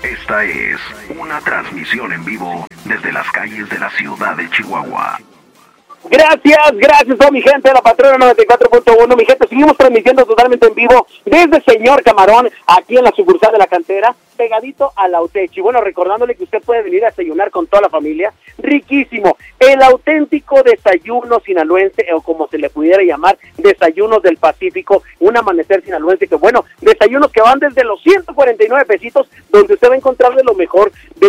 Esta es una transmisión en vivo desde las calles de la ciudad de Chihuahua. Gracias a mi gente de la Patrona 94.1. Mi gente, seguimos transmitiendo totalmente en vivo desde Señor Camarón, aquí en la sucursal de la Cantera, pegadito a la Utechi. Bueno, recordándole que usted puede venir a desayunar con toda la familia. Riquísimo, el auténtico desayuno sinaloense, o como se le pudiera llamar, desayunos del Pacífico, un amanecer sinaloense, que bueno, desayunos que van desde los 149 pesitos, donde usted va a encontrar de lo mejor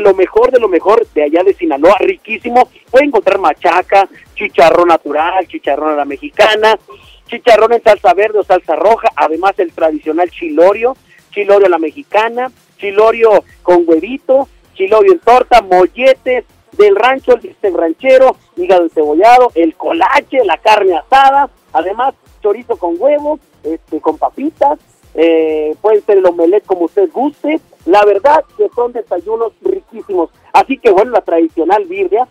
de allá de Sinaloa, riquísimo. Puede encontrar machaca, chicharrón natural, chicharrón a la mexicana, chicharrón en salsa verde o salsa roja, además el tradicional chilorio a la mexicana, chilorio con huevito, chilorio en torta, molletes del rancho, el bistec ranchero, hígado encebollado, el colache, la carne asada, además chorizo con huevo, con papitas, puede ser el omelette como usted guste. La verdad que son desayunos riquísimos. Así que bueno, la tradicional birria,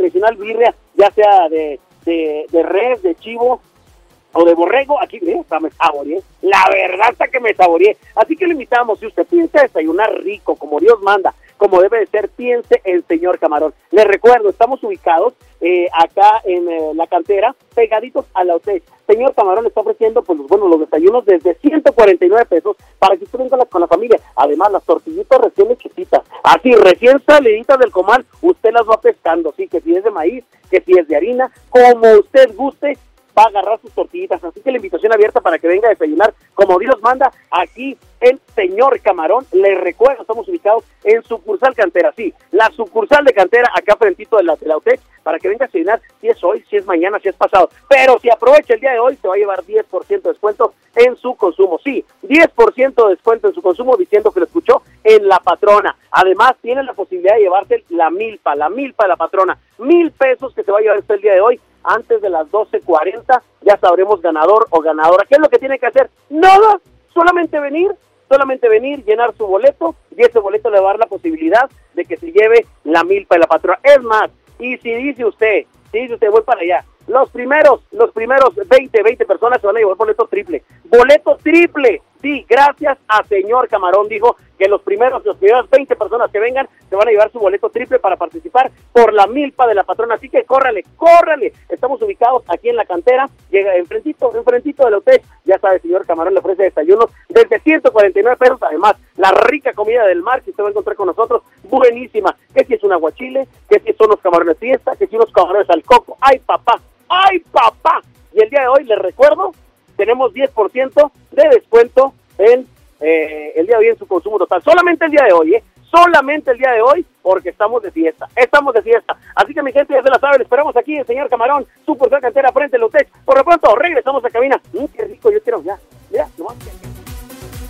ya sea de res, de chivo o de borrego, aquí hasta me saboreé, la verdad hasta que me saboreé. Así que le invitamos, si usted piensa desayunar rico, como Dios manda, como debe de ser, piense en Señor Camarón. Les recuerdo, estamos ubicados acá en la Cantera, pegaditos a la Utechi. Señor Camarón le está ofreciendo pues los desayunos desde 149 pesos para que usted venga con la familia. Además, las tortillitas recién hechecitas, así recién saliditas del comal, usted las va pescando, sí, que si es de maíz, que si es de harina, como usted guste, va a agarrar sus tortillitas. Así que la invitación abierta para que venga a desayunar como Dios manda aquí en Señor Camarón. Les recuerdo, estamos ubicados en sucursal Cantera, sí, la sucursal de Cantera, acá frentito de la Utechi, para que venga a desayunar, si es hoy, si es mañana, si es pasado. Pero si aprovecha el día de hoy, se va a llevar 10% de descuento en su consumo. Sí, 10% de descuento en su consumo, diciendo que lo escuchó en La Patrona. Además, tiene la posibilidad de llevarse la milpa de La Patrona. 1,000 pesos que se va a llevar el día de hoy. Antes de las 12:40 ya sabremos ganador o ganadora. ¿Qué es lo que tiene que hacer? Nada, solamente venir, llenar su boleto, y ese boleto le va a dar la posibilidad de que se lleve la milpa de La Patrona. Es más, y si dice usted, voy para allá, los primeros 20 personas se van a llevar boleto triple, sí, gracias a Señor Camarón, dijo que las primeras 20 personas que vengan se van a llevar su boleto triple para participar por la milpa de La Patrona. Así que córrale, estamos ubicados aquí en la Cantera, llega enfrentito de la Utechi. Ya sabe, Señor Camarón le ofrece desayunos desde 149 pesos, además la rica comida del mar que usted va a encontrar con nosotros, buenísima, que si es un aguachile, que si son unos camarones fiesta, que si unos camarones al coco. ¡Ay, papá! Y el día de hoy, les recuerdo, tenemos 10% de descuento en el día de hoy en su consumo total. Solamente el día de hoy, porque estamos de fiesta. Así que mi gente, ya se la sabe, le esperamos aquí en Señor Camarón, Sucursal Cantera, frente a la Utechi. Por lo pronto, regresamos a cabina. Qué rico, yo quiero ya, nomás.